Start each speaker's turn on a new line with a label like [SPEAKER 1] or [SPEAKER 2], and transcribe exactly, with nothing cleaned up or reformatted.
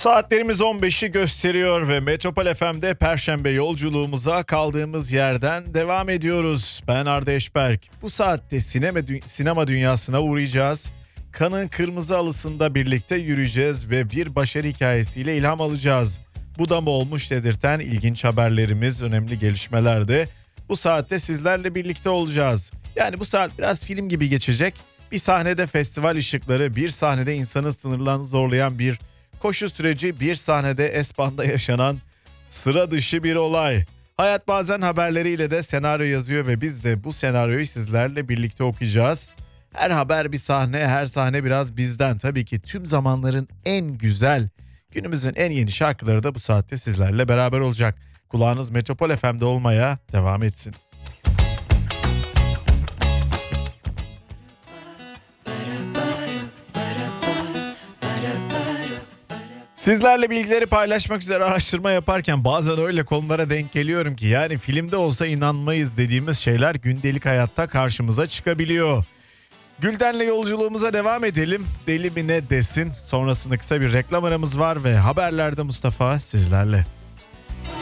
[SPEAKER 1] Saatlerimiz on beşi gösteriyor ve Metropol F M'de Perşembe yolculuğumuza kaldığımız yerden devam ediyoruz. Ben Arda Eşberk. Bu saatte sinema, dü- sinema dünyasına uğrayacağız. Kanın Kırmızı Halısı'nda birlikte yürüyeceğiz ve bir başarı hikayesiyle ilham alacağız. Bu da mı olmuş dedirten ilginç haberlerimiz, önemli gelişmeler de bu saatte sizlerle birlikte olacağız. Yani bu saat biraz film gibi geçecek. Bir sahnede festival ışıkları, bir sahnede insanın sınırlarını zorlayan bir koşu süreci, bir sahnede Espan'da yaşanan sıra dışı bir olay. Hayat bazen haberleriyle de senaryo yazıyor ve biz de bu senaryoyu sizlerle birlikte okuyacağız. Her haber bir sahne, her sahne biraz bizden. Tabii ki tüm zamanların en güzel, günümüzün en yeni şarkıları da bu saatte sizlerle beraber olacak. Kulağınız Metropol F M'de olmaya devam etsin. Sizlerle bilgileri paylaşmak üzere araştırma yaparken bazen öyle konulara denk geliyorum ki yani filmde olsa inanmayız dediğimiz şeyler gündelik hayatta karşımıza çıkabiliyor. Gülden'le yolculuğumuza devam edelim. Deli mi ne desin? Sonrasında kısa bir reklam aramız var ve haberlerde Mustafa sizlerle.